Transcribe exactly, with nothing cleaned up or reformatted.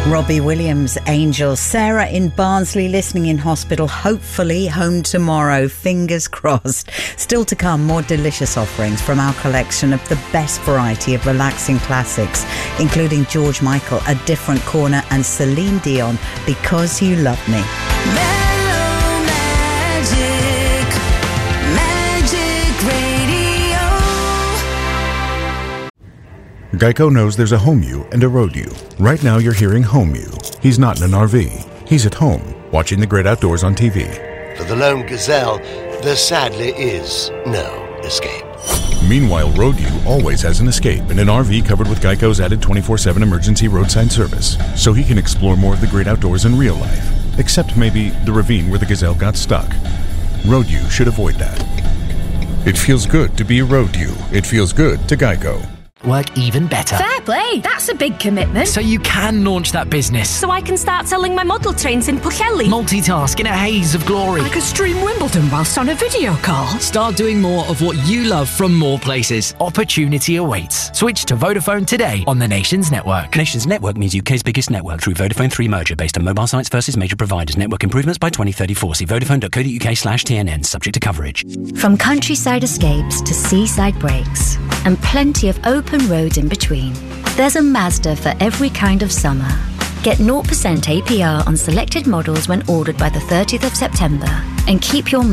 Robbie Williams, Angel. Sarah in Barnsley, listening in hospital, hopefully home tomorrow, fingers crossed. Still to come, more delicious offerings from our collection of the best variety of relaxing classics, including George Michael, A Different Corner, and Celine Dion, Because You Love Me. Mellow Magic, Magic Radio. Geico knows there's a home you and a road you. Right now you're hearing home you. He's not in an R V. He's at home, watching the great outdoors on T V. For the lone gazelle, there sadly is no escape. Meanwhile, road you always has an escape in an R V covered with Geico's added twenty-four seven emergency roadside service, so he can explore more of the great outdoors in real life. Except maybe the ravine where the gazelle got stuck. Road you should avoid that. It feels good to be a road you. It feels good to Geico. Work even better. Fair play, that's a big commitment. So you can launch that business. So I can start selling my model trains in Pwllheli. Multitask in a haze of glory. I could stream Wimbledon whilst on a video call. Start doing more of what you love from more places. Opportunity awaits. Switch to Vodafone today on the Nations Network. Nations Network means U K's biggest network through Vodafone three merger based on mobile sites versus major providers. Network improvements by twenty thirty-four. See vodafone.co.uk slash TNN, subject to coverage. From countryside escapes to seaside breaks, and plenty of open roads in between, there's a Mazda for every kind of summer. Get zero percent A P R on selected models when ordered by the thirtieth of September, and keep your